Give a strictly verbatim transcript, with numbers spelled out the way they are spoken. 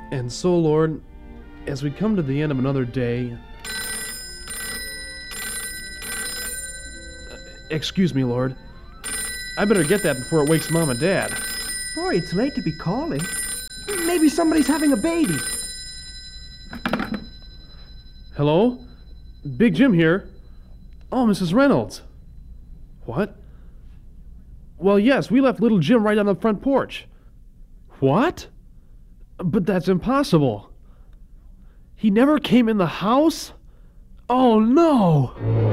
And so, Lord, as we come to the end of another day... Excuse me, Lord. I better get that before it wakes Mom and Dad. Boy, it's late to be calling. Maybe somebody's having a baby. Hello? Big Jim here. Oh, Missus Reynolds. What? Well, yes, we left little Jim right on the front porch. What? But that's impossible. He never came in the house? Oh, no!